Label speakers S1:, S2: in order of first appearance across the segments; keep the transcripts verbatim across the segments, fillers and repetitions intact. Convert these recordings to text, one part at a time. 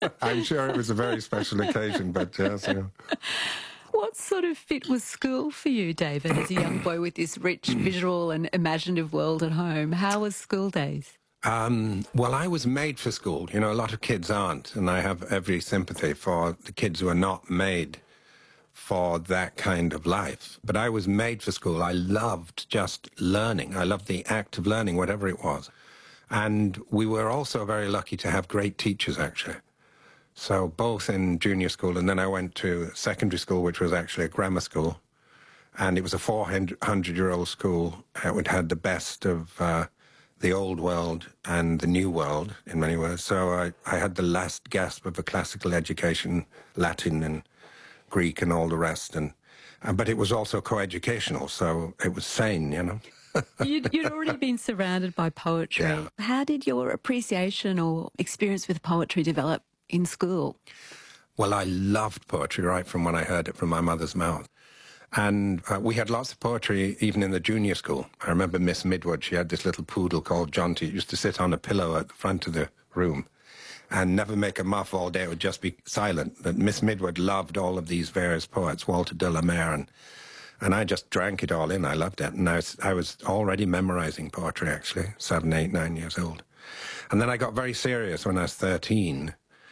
S1: I'm sure it was a very special occasion, but yes. Yeah.
S2: What sort of fit was school for you, David, as a young boy with this rich visual and imaginative world at home? How was school days?
S1: Um, well, I was made for school. You know, a lot of kids aren't, and I have every sympathy for the kids who are not made for that kind of life. But I was made for school. I loved just learning. I loved the act of learning, whatever it was. And we were also very lucky to have great teachers, actually. So both in junior school, and then I went to secondary school, which was actually a grammar school. And it was a four hundred-year-old school. It had the best of uh, the old world and the new world, in many ways. So I, I had the last gasp of a classical education, Latin and Greek and all the rest. And, uh, but it was also coeducational, so it was sane, you know.
S2: you'd, you'd already been surrounded by poetry.
S1: Yeah.
S2: How did your appreciation or experience with poetry develop in school?
S1: Well, I loved poetry right from when I heard it from my mother's mouth. And uh, we had lots of poetry even in the junior school. I remember Miss Midwood, she had this little poodle called Jonty. It used to sit on a pillow at the front of the room and never make a muff all day. It would just be silent. But Miss Midwood loved all of these various poets, Walter de la Mare, and, and I just drank it all in. I loved it. And I was, I was already memorizing poetry, actually, seven, eight, nine years old. And then I got very serious when I was thirteen.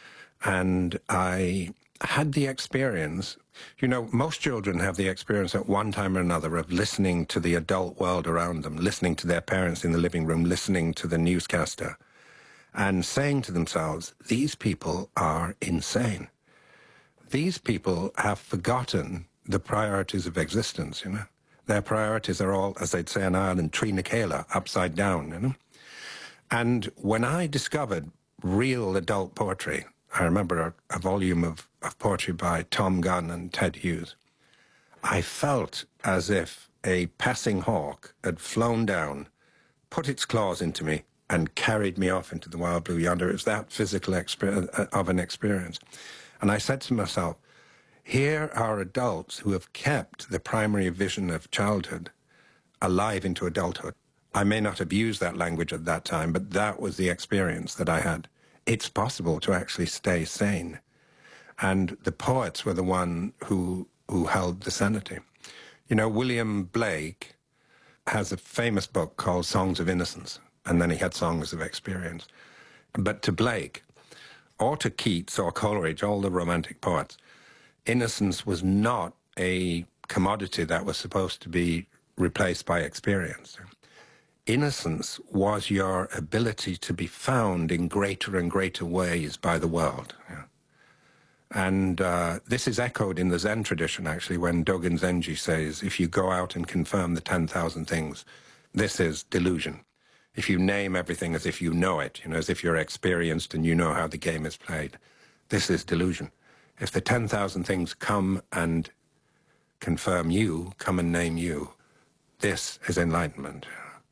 S1: And I had the experience, you know, most children have the experience at one time or another of listening to the adult world around them, listening to their parents in the living room, listening to the newscaster, and saying to themselves, these people are insane. These people have forgotten the priorities of existence, you know. Their priorities are all, as they'd say in Ireland, Trina Kayla, upside down, you know. And when I discovered real adult poetry, I remember a, a volume of, of poetry by Tom Gunn and Ted Hughes. I felt as if a passing hawk had flown down, put its claws into me, and carried me off into the wild blue yonder. It was that physical experience of an experience. And I said to myself, here are adults who have kept the primary vision of childhood alive into adulthood. I may not have used that language at that time, but that was the experience that I had. It's possible to actually stay sane. And the poets were the one who, who held the sanity. You know, William Blake has a famous book called Songs of Innocence, and then he had Songs of Experience. But to Blake, or to Keats or Coleridge, all the romantic poets, innocence was not a commodity that was supposed to be replaced by experience. Innocence was your ability to be found in greater and greater ways by the world. Yeah. And uh, this is echoed in the Zen tradition, actually, when Dogen Zenji says, if you go out and confirm the ten thousand things, this is delusion. If you name everything as if you know it, you know, as if you're experienced and you know how the game is played, this is delusion. If the ten thousand things come and confirm you, come and name you, this is enlightenment.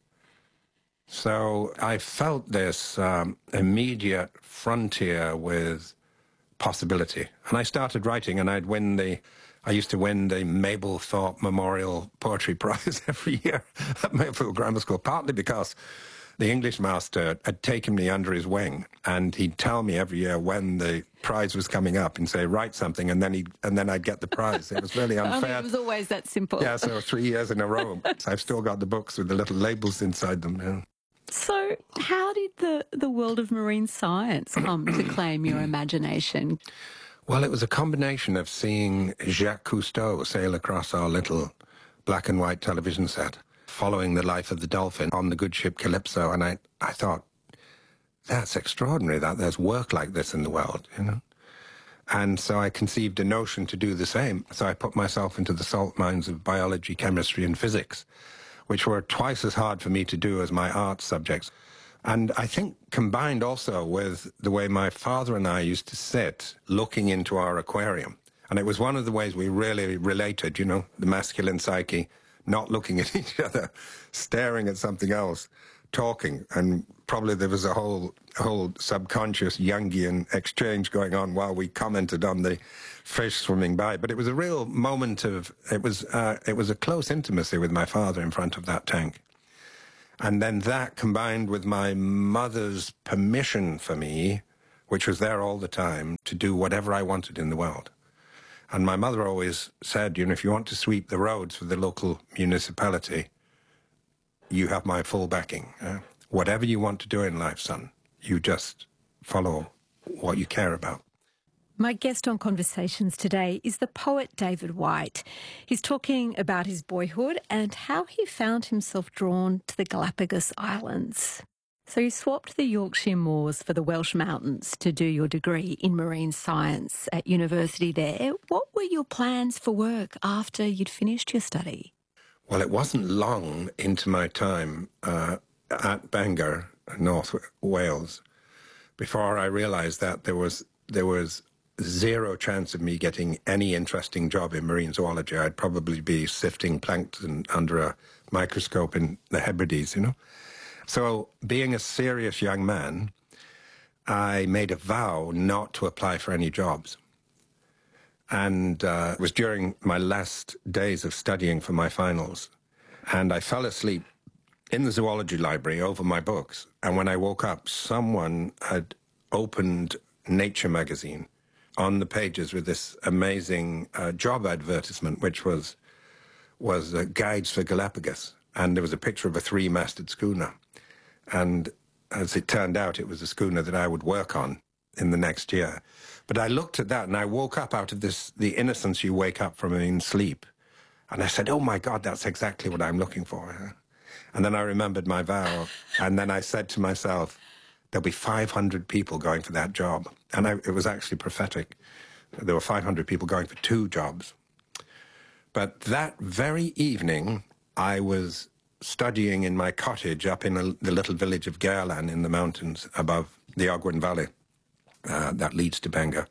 S1: So I felt this um, immediate frontier with possibility. And I started writing, and I'd win the, I used to win the Mabel Thorpe Memorial Poetry Prize every year at Mayfield Grammar School, partly because the English master had taken me under his wing, and he'd tell me every year when the prize was coming up and say, write something, and then he and then I'd get the prize. It was really unfair.
S2: I mean, it was always that simple.
S1: Yeah, so three years in a row. So I've still got the books with the little labels inside them. Yeah.
S2: So how did the, the world of marine science come to claim your imagination?
S1: Well, it was a combination of seeing Jacques Cousteau sail across our little black and white television set, following the life of the dolphin on the good ship Calypso, and I, I thought, that's extraordinary that there's work like this in the world, you know? And so I conceived a notion to do the same. So I put myself into the salt mines of biology, chemistry, and physics, which were twice as hard for me to do as my art subjects. And I think combined also with the way my father and I used to sit looking into our aquarium. And it was one of the ways we really related, you know, the masculine psyche, not looking at each other, staring at something else, talking. And probably there was a whole, whole subconscious Jungian exchange going on while we commented on the fish swimming by. But it was a real moment of, it was, uh, it was a close intimacy with my father in front of that tank. And then that combined with my mother's permission for me, which was there all the time to do whatever I wanted in the world. And my mother always said, you know, if you want to sweep the roads for the local municipality, you have my full backing. Uh, whatever you want to do in life, son, you just follow what you care about.
S2: My guest on Conversations today is the poet David Whyte. He's talking about his boyhood and how he found himself drawn to the Galapagos Islands. So you swapped the Yorkshire moors for the Welsh mountains to do your degree in marine science at university there. What were your plans for work after you'd finished your study?
S1: Well, it wasn't long into my time uh, at Bangor, North Wales, before I realised that there was there was zero chance of me getting any interesting job in marine zoology. I'd probably be sifting plankton under a microscope in the Hebrides, you know. So, being a serious young man, I made a vow not to apply for any jobs. And uh, it was during my last days of studying for my finals. And I fell asleep in the zoology library over my books. And when I woke up, someone had opened Nature magazine on the pages with this amazing uh, job advertisement, which was, was uh, Guides for Galapagos. And there was a picture of a three-masted schooner. And as it turned out, it was a schooner that I would work on in the next year. But I looked at that and I woke up out of this, the innocence you wake up from in sleep. And I said, oh my God, that's exactly what I'm looking for. And then I remembered my vow. And then I said to myself, there'll be five hundred people going for that job. And I, it was actually prophetic. There were five hundred people going for two jobs. But that very evening, I was studying in my cottage up in a, the little village of Gairlan in the mountains above the Ogwen Valley uh, that leads to Bangor.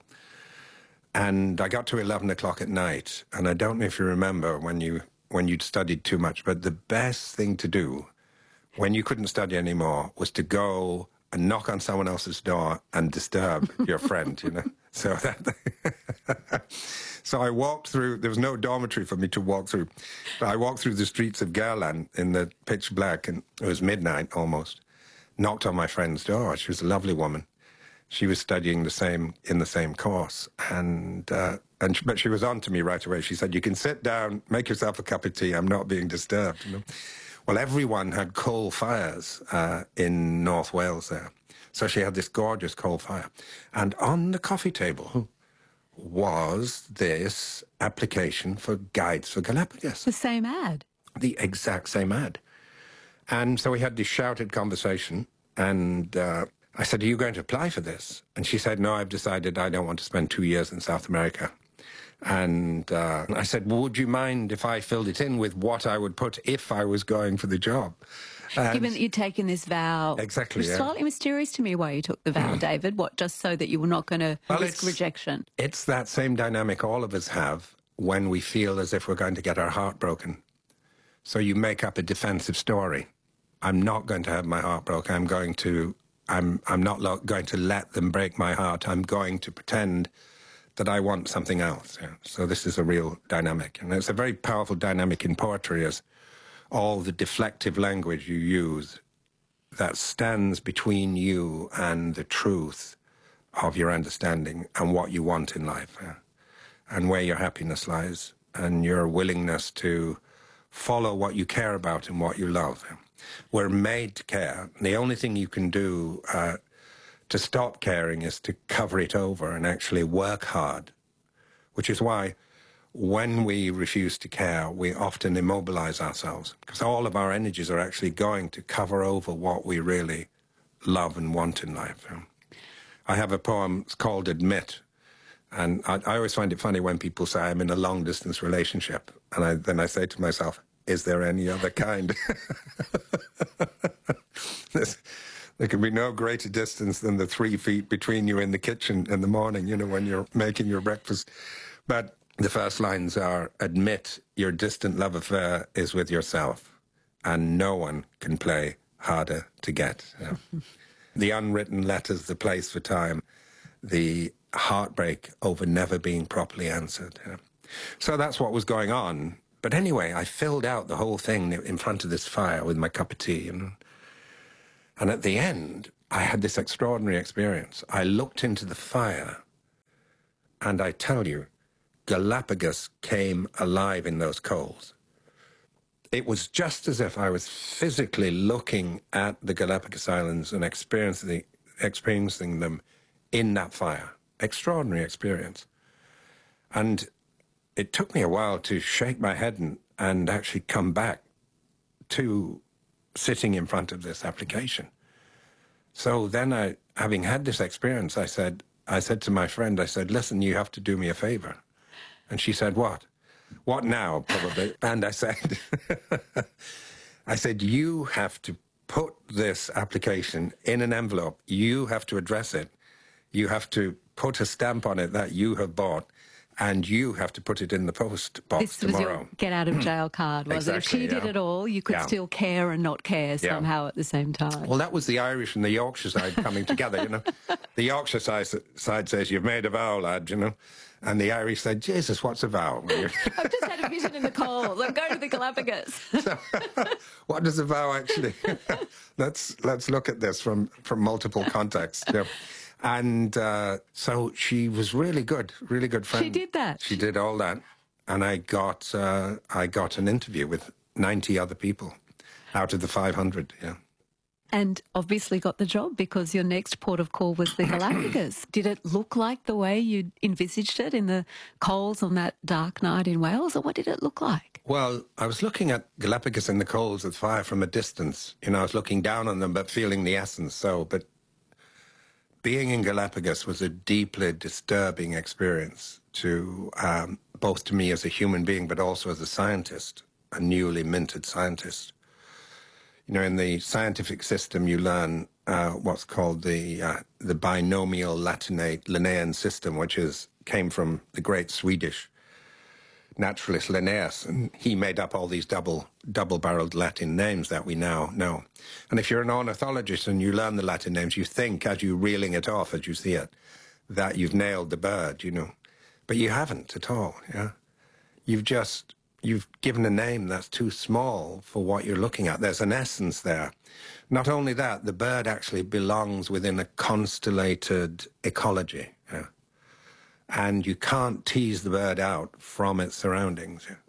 S1: And I got to eleven o'clock at night, and I don't know if you remember when, you, when you'd studied too much, but the best thing to do when you couldn't study anymore was to go and knock on someone else's door and disturb your friend, you know. So that, so I walked through, there was no dormitory for me to walk through. But I walked through the streets of Gairlan in the pitch black, and it was midnight almost, knocked on my friend's door. She was a lovely woman. She was studying the same, in the same course. And, uh, and but she was on to me right away. She said, you can sit down, make yourself a cup of tea. I'm not being disturbed, you know. Well, everyone had coal fires uh, in North Wales there. So she had this gorgeous coal fire. And on the coffee table was this application for Guides for Galapagos.
S2: The same ad?
S1: The exact same ad. And so we had this shouted conversation, and uh, I said, are you going to apply for this? And she said, no, I've decided I don't want to spend two years in South America. And uh, I said, well, would you mind if I filled it in with what I would put if I was going for the job? And
S2: given that you'd taken this vow.
S1: Exactly,
S2: It's
S1: yeah.
S2: slightly mysterious to me why you took the vow, David. What, just so that you were not going to
S1: Well,
S2: risk
S1: it's-
S2: rejection?
S1: It's that same dynamic all of us have when we feel as if we're going to get our heart broken. So you make up a defensive story. I'm not going to have my heart broken. I'm going to, I'm, I'm not lo- going to let them break my heart. I'm going to pretend that I want something else. Yeah. So this is a real dynamic. And it's a very powerful dynamic in poetry, as all the deflective language you use that stands between you and the truth of your understanding and what you want in life, yeah, and where your happiness lies, and your willingness to follow what you care about and what you love. We're made to care. The only thing you can do uh, to stop caring is to cover it over and actually work hard, which is why when we refuse to care, we often immobilize ourselves, because all of our energies are actually going to cover over what we really love and want in life. I have a poem, it's called Admit, and I, I always find it funny when people say I'm in a long-distance relationship, and I, then I say to myself, is there any other kind? There can be no greater distance than the three feet between you in the kitchen in the morning, you know, when you're making your breakfast. But the first lines are, admit your distant love affair is with yourself, and no one can play harder to get. Yeah. The unwritten letters, the place for time, the heartbreak over never being properly answered. Yeah. So that's what was going on. But anyway, I filled out the whole thing in front of this fire with my cup of tea, you know. And at the end, I had this extraordinary experience. I looked into the fire, and I tell you, Galapagos came alive in those coals. It was just as if I was physically looking at the Galapagos Islands and experiencing, experiencing them in that fire. Extraordinary experience. And it took me a while to shake my head and, and actually come back to sitting in front of this application. So then I, having had this experience, I said, I said to my friend, I said, listen, you have to do me a favor. And she said, what? What now, probably? And I said, I said, you have to put this application in an envelope. You have to address it. You have to put a stamp on it that you have bought, and you have to put it in the post box
S2: this
S1: tomorrow.
S2: This was your get-out-of-jail card, was
S1: exactly,
S2: it? If she
S1: yeah.
S2: did it all, you could
S1: yeah.
S2: still care and not care somehow yeah. at the same time.
S1: Well, that was the Irish and the Yorkshire side coming together, you know. The Yorkshire side, side says, you've made a vow, lad, you know. And the Irish said, Jesus, what's a vow?
S2: I've just had a vision in the coals. I'm going to the Galapagos.
S1: So, what does a vow actually... let's let's look at this from, from multiple contexts. Yeah. And uh, so she was really good, really good friend.
S2: She did that?
S1: She did all that. And I got, uh, I got an interview with ninety other people out of the five hundred, yeah.
S2: And obviously got the job because your next port of call was the Galapagos. Did it look like the way you envisaged it in the coals on that dark night in Wales, or what did it look like?
S1: Well, I was looking at Galapagos in the coals of fire from a distance. You know, I was looking down on them but feeling the essence. So, but being in Galapagos was a deeply disturbing experience to um, both to me as a human being, but also as a scientist, a newly minted scientist. You know, in the scientific system, you learn uh, what's called the uh, the binomial Latinate Linnaean system, which is came from the great Swedish naturalist Linnaeus, and he made up all these double double-barreled Latin names that we now know. And if you're an ornithologist and you learn the Latin names, you think, as you're reeling it off, as you see it, that you've nailed the bird, you know, but you haven't at all. Yeah, you've just You've given a name that's too small for what you're looking at. There's an essence there. Not only that, the bird actually belongs within a constellated ecology. Yeah? And you can't tease the bird out from its surroundings. Yeah?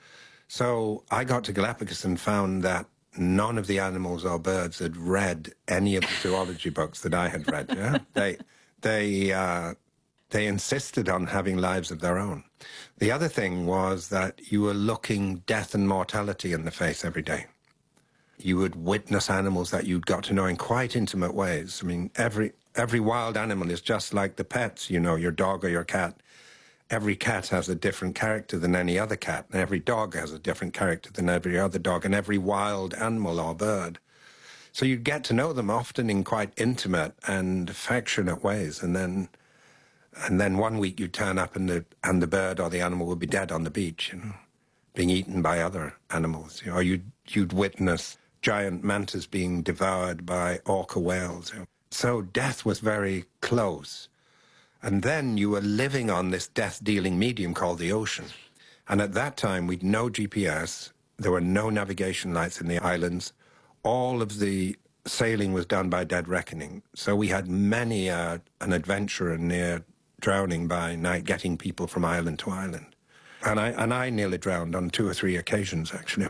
S1: So I got to Galapagos and found that none of the animals or birds had read any of the zoology books that I had read. Yeah? They, they, uh, they insisted on having lives of their own. The other thing was that you were looking death and mortality in the face every day. You would witness animals that you'd got to know in quite intimate ways. I mean, every every wild animal is just like the pets, you know, your dog or your cat. Every cat has a different character than any other cat, and every dog has a different character than every other dog, and every wild animal or bird. So you'd get to know them often in quite intimate and affectionate ways, and then... And then one week you'd turn up and the, and the bird or the animal would be dead on the beach, you know, being eaten by other animals. You know, or you'd, you'd witness giant mantas being devoured by orca whales. You know. So death was very close. And then you were living on this death-dealing medium called the ocean. And at that time, we'd no G P S. There were no navigation lights in the islands. All of the sailing was done by dead reckoning. So we had many uh, an adventurer near drowning by night, getting people from island to island. And I and I nearly drowned on two or three occasions, actually.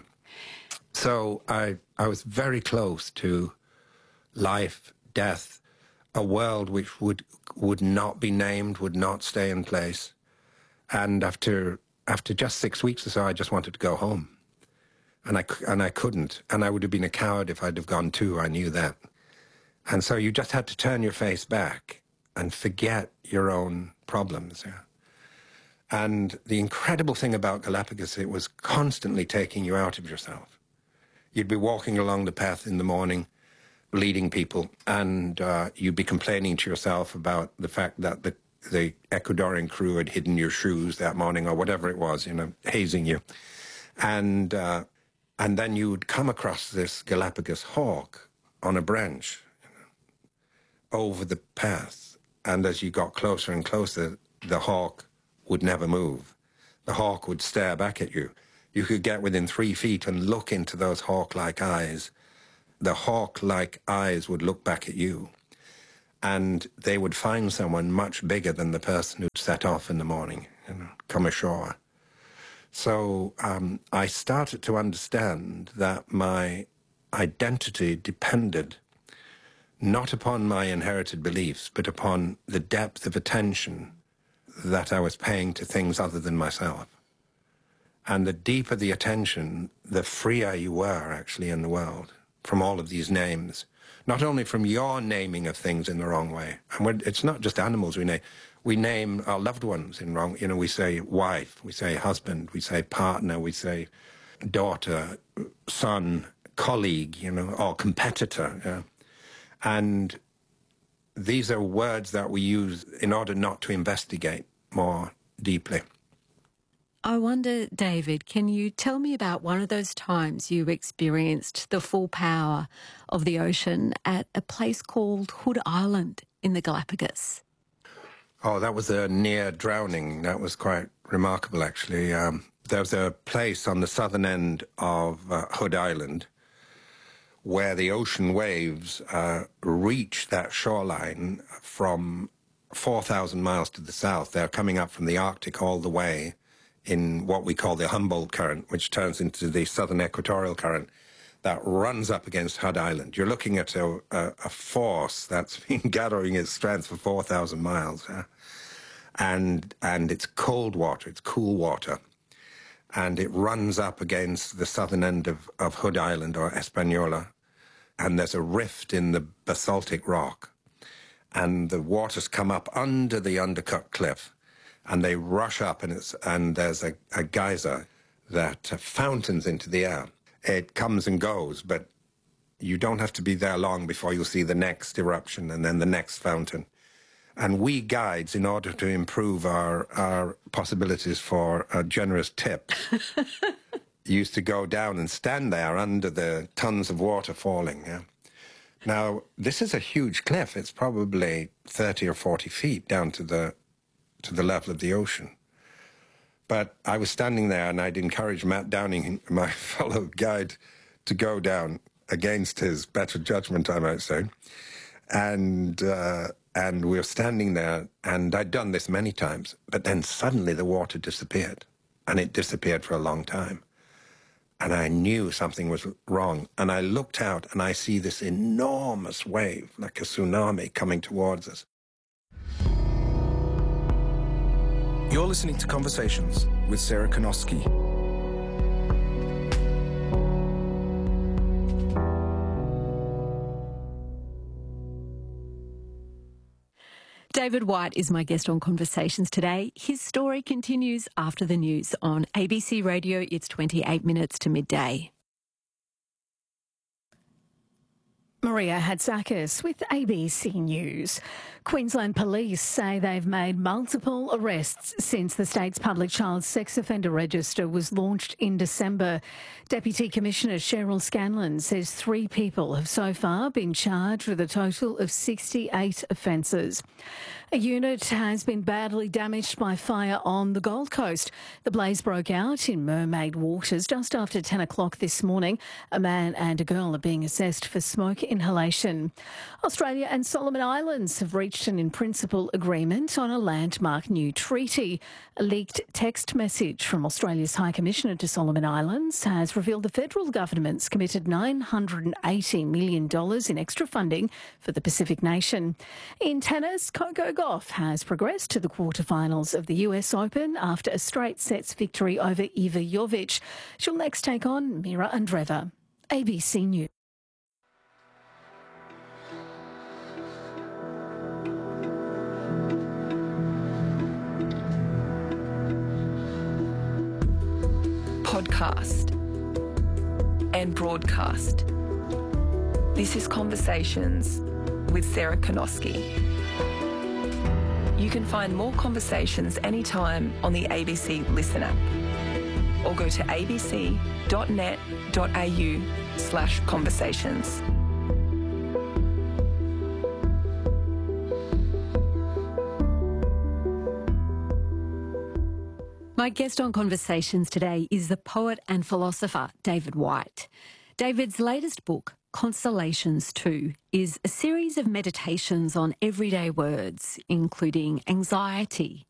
S1: So I I was very close to life, death, a world which would would not be named, would not stay in place. And after after just six weeks or so, I just wanted to go home. And I, and I couldn't. And I would have been a coward if I'd have gone too, I knew that. And so you just had to turn your face back and forget your own problems. Yeah. And the incredible thing about Galapagos, it was constantly taking you out of yourself. You'd be walking along the path in the morning, leading people, and uh, you'd be complaining to yourself about the fact that the, the Ecuadorian crew had hidden your shoes that morning or whatever it was, you know, hazing you. And, uh, and then you would come across this Galapagos hawk on a branch, you know, over the path. And as you got closer and closer, the hawk would never move. The hawk would stare back at you. You could get within three feet and look into those hawk-like eyes. The hawk-like eyes would look back at you. and they would find someone much bigger than the person who'd set off in the morning, you know, come ashore. So um, I started to understand that my identity depended not upon my inherited beliefs, but upon the depth of attention that I was paying to things other than myself. And the deeper the attention, the freer you were actually in the world from all of these names. Not only from your naming of things in the wrong way. And we're, it's not just animals we name. We name our loved ones in wrong. You know, we say wife, we say husband, we say partner, we say daughter, son, colleague, you know, or competitor. Yeah. And these are words that we use in order not to investigate more deeply.
S2: I wonder, David, can you tell me about one of those times you experienced the full power of the ocean at a place called Hood Island in the Galapagos?
S1: Oh, that was a near drowning. That was quite remarkable, actually. Um, there was a place on the southern end of uh, Hood Island where the ocean waves uh, reach that shoreline from four thousand miles to the south. They're coming up from the Arctic all the way in what we call the Humboldt Current, which turns into the Southern Equatorial Current that runs up against Hood Island. You're looking at a, a, a force that's been gathering its strength for four thousand miles. Yeah? And, and it's cold water, it's cool water. And it runs up against the southern end of, of Hood Island, or Hispaniola. And there's a rift in the basaltic rock. And the waters come up under the undercut cliff. And they rush up, and, it's, and there's a, a geyser that uh, fountains into the air. It comes and goes, but you don't have to be there long before you'll see the next eruption and then the next fountain. And we guides, in order to improve our, our possibilities for a generous tip, used to go down and stand there under the tons of water falling. Yeah? Now, this is a huge cliff. It's probably thirty or forty feet down to the to the level of the ocean. But I was standing there, and I'd encourage Matt Downing, my fellow guide, to go down against his better judgment, I might say. And uh, and we were standing there, and I'd done this many times, but then suddenly the water disappeared, and it disappeared for a long time. And I knew something was wrong. And I looked out, and I see this enormous wave, like a tsunami, coming towards us.
S3: You're listening to Conversations with Sarah Konoski.
S2: David White is my guest on Conversations today. His story continues after the news on A B C Radio. It's twenty-eight minutes to midday.
S4: Maria Hatzakis with A B C News. Queensland Police say they've made multiple arrests since the state's public child sex offender register was launched in December. Deputy Commissioner Cheryl Scanlon says three people have so far been charged with a total of sixty-eight offences. A unit has been badly damaged by fire on the Gold Coast. The blaze broke out in Mermaid Waters just after ten o'clock this morning. A man and a girl are being assessed for smoke inhalation. Australia and Solomon Islands have reached an in-principle agreement on a landmark new treaty. A leaked text message from Australia's High Commissioner to Solomon Islands has revealed the federal government's committed nine hundred eighty million dollars in extra funding for the Pacific nation. In tennis, Coco Gauff has progressed to the quarterfinals of the U S Open after a straight sets victory over Iva Jovic. She'll next take on Mira Andreeva. A B C News.
S5: Podcast and broadcast. This is Conversations with Sarah Konoski. You can find more conversations anytime on the A B C Listen app, or go to abc.net.au slash conversations.
S2: My guest on Conversations today is the poet and philosopher David White. David's latest book, Constellations two is a series of meditations on everyday words, including anxiety,